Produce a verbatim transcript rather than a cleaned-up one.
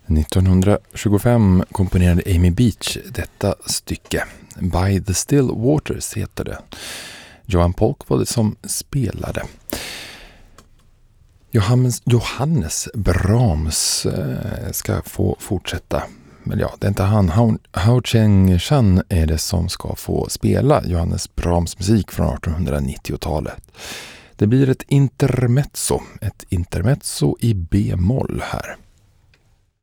nittonhundratjugofem komponerade Amy Beach detta stycke. By the Still Waters heter det. Johan Polk var det som spelade. Johannes, Johannes Brahms eh, ska få fortsätta. Men ja, det är inte han. Hao Cheng-Chan är det som ska få spela Johannes Brahms musik från artonhundranittiotalet. Det blir ett intermezzo, ett intermezzo i B-moll här.